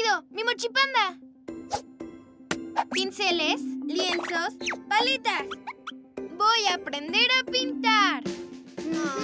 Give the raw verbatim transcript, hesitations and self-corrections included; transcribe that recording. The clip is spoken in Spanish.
rápido! ¡Mi mochipanda! Pinceles, lienzos, paletas. Voy a aprender a pintar.